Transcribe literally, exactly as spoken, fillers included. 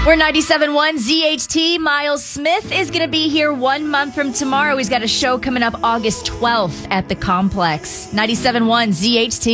We're ninety-seven point one Z H T. Miles Smith is going to be here one month from tomorrow. He's got a show coming up August twelfth at the Complex. ninety-seven point one Z H T.